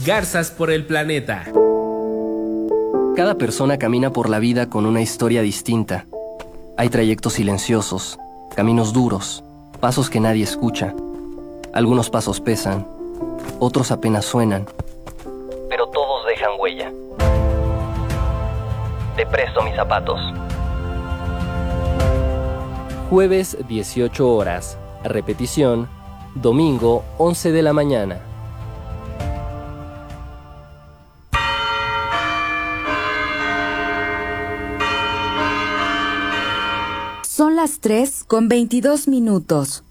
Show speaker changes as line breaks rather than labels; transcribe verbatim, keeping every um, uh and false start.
Garzas por el planeta.
Cada persona camina por la vida con una historia distinta. Hay trayectos silenciosos, caminos duros, pasos que nadie escucha. Algunos pasos pesan, otros apenas suenan, pero todos dejan huella. Te presto mis zapatos. Jueves dieciocho horas. Repetición, domingo once de la mañana.
Son las tres con veintidós minutos.